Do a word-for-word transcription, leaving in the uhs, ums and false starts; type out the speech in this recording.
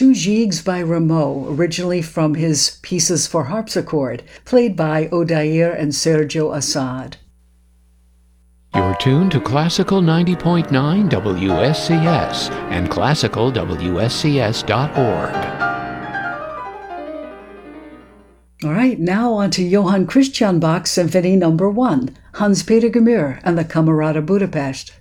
two Gigs by Rameau, originally from his Pieces for Harpsichord, played by Odair and Sergio Assad. You're tuned to Classical ninety point nine W S C S and classical W S C S dot org. All right, now on to Johann Christian Bach's Symphony Number One, Hans-Peter Gemühr and the Camerata Budapest.